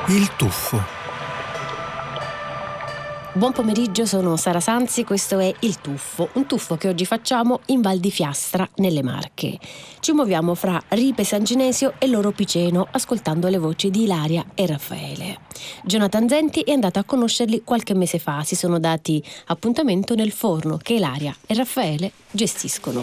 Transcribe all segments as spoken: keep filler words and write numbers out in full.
Il tuffo. Buon pomeriggio, sono Sara Sanzi, questo è Il Tuffo, un tuffo che oggi facciamo in Val di Fiastra, nelle Marche. Ci muoviamo fra Ripe San Ginesio e Loro Piceno, ascoltando le voci di Ilaria e Raffaele. Jonathan Zenti è andato a conoscerli qualche mese fa, si sono dati appuntamento nel forno che Ilaria e Raffaele gestiscono.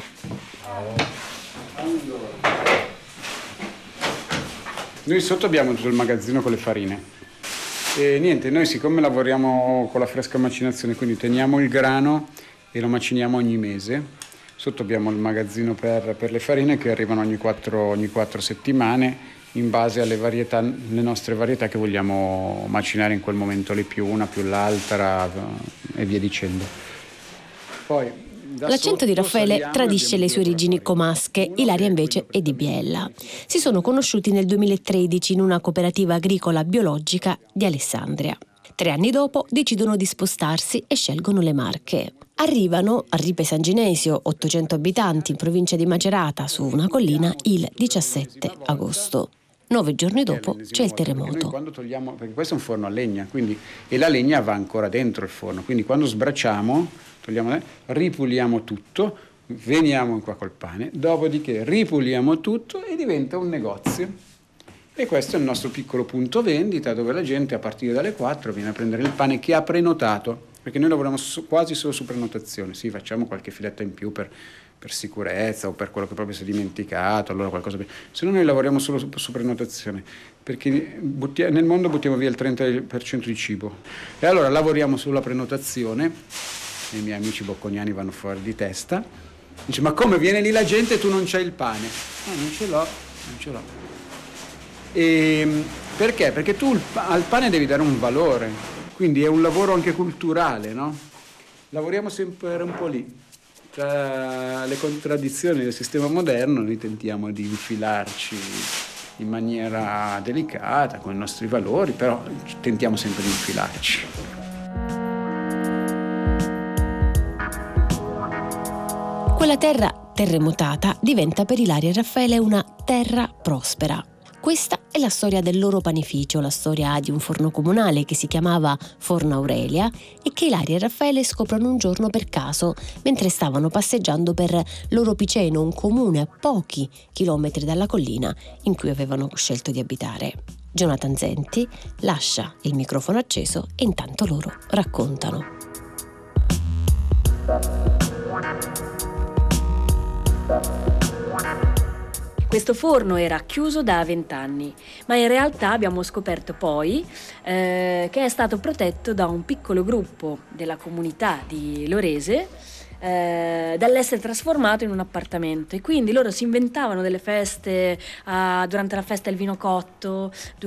Noi sotto abbiamo tutto il magazzino con le farine e niente, noi siccome lavoriamo con la fresca macinazione, quindi teniamo il grano e lo maciniamo ogni mese. Sotto abbiamo il magazzino per, per le farine che arrivano ogni quattro, ogni quattro settimane in base alle varietà, le nostre varietà che vogliamo macinare in quel momento, le più una più l'altra e via dicendo. Poi L'accento di Raffaele tradisce le sue origini comasche, Ilaria invece è di Biella. Si sono conosciuti nel duemilatredici in una cooperativa agricola biologica di Alessandria. Tre anni dopo decidono di spostarsi e scelgono le Marche. Arrivano a Ripe San Ginesio, ottocento abitanti, in provincia di Macerata, su una collina, il diciassette agosto. Nove giorni dopo c'è il terremoto. Noi quando togliamo, perché questo è un forno a legna, quindi, e la legna va ancora dentro il forno, quindi quando sbracciamo, togliamo, ripuliamo tutto, veniamo qua col pane, dopodiché ripuliamo tutto e diventa un negozio. E questo è il nostro piccolo punto vendita dove la gente a partire dalle quattro viene a prendere il pane che ha prenotato, perché noi lavoriamo su, quasi solo su prenotazione, sì, facciamo qualche filetta in più per, per sicurezza o per quello che proprio si è dimenticato, allora qualcosa per... se no noi lavoriamo solo su, su prenotazione, perché buttia, nel mondo buttiamo via il trenta per cento di cibo e allora lavoriamo sulla prenotazione. I miei amici bocconiani vanno fuori di testa, dice: ma come viene lì la gente e tu non c'hai il pane? No, non ce l'ho, non ce l'ho. E perché? Perché tu al pane devi dare un valore, quindi è un lavoro anche culturale, no? Lavoriamo sempre un po' lì, tra le contraddizioni del sistema moderno noi tentiamo di infilarci in maniera delicata con i nostri valori, però tentiamo sempre di infilarci. Quella terra terremotata diventa per Ilaria e Raffaele una terra prospera. Questa è la storia del loro panificio, la storia di un forno comunale che si chiamava Forno Aurelia e che Ilaria e Raffaele scoprono un giorno per caso mentre stavano passeggiando per Loro Piceno, un comune a pochi chilometri dalla collina in cui avevano scelto di abitare. Jonathan Zenti lascia il microfono acceso e intanto loro raccontano. Questo forno era chiuso da vent'anni, ma in realtà abbiamo scoperto poi eh, che è stato protetto da un piccolo gruppo della comunità di Lorese eh, dall'essere trasformato in un appartamento, e quindi loro si inventavano delle feste uh, durante la festa del vino cotto,